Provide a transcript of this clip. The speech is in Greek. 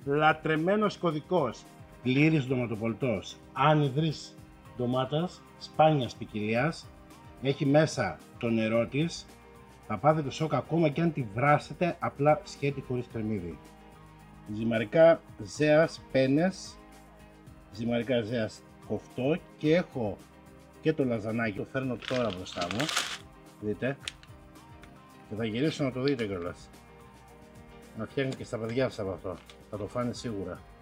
λατρεμένος κωδικός, πλήρης ντοματοπολτός, άνυδρης ντομάτας, σπάνιας ποικιλίας, έχει μέσα το νερό της, θα πάθετε σοκ ακόμα και αν τη βράσετε απλά σκέτη χωρίς κρεμμύδι. Ζυμαρικά ζέας πένες, ζυμαρικά ζέας κοφτό και έχω και το λαζανάκι, το φέρνω τώρα μπροστά μου, δείτε, και θα γυρίσω να το δείτε κιόλας. Να φτιάχνει και στα παιδιά σας από αυτό, θα το φάνε σίγουρα.